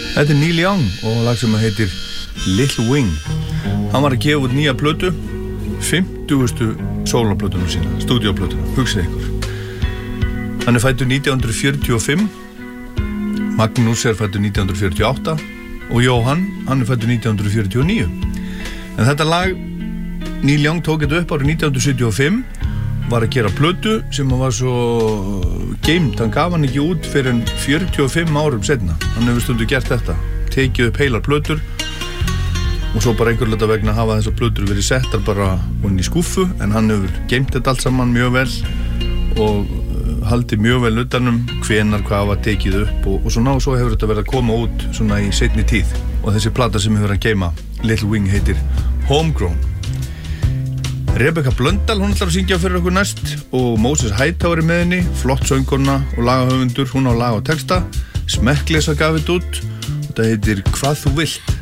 Þetta Neil Young og lag sem heitir Little Wing. Hann var að gefa út nýja plötu, 50. sólarplötuna sína, stúdíóplötuna, hugsið ykkur. Hann fæddur 1945, Magnús fæddur 1948 og Jóhann, hann fæddur 1949. En þetta lag, Neil Young tók þetta upp árið 1975, var að gera plötu sem var svo geimt, hann gaf hann ekki út fyrir en 45 árum setna. Hann hefur stundu gert þetta, tekið upp heilar plötur og svo bara einhverleita vegna hafa þessar plötur verið settar bara onni í skúffu, en hann hefur geimt þetta allt saman mjög vel og haldið mjög vel utanum hvenar hvað var tekið upp og svona, og svo hefur þetta verið að koma út svona í seinni tíð. Og þessi plata sem hefur að geyma Little Wing heitir Homegrown. Rebecca Blöndal, hún ætlar að syngja fyrir okkur næst og Moses Hightower með henni, flott söngkona og lagahöfundur, hún á lag og texta. Smekklesa gaf þetta út og þetta heitir Hvað þú vilt.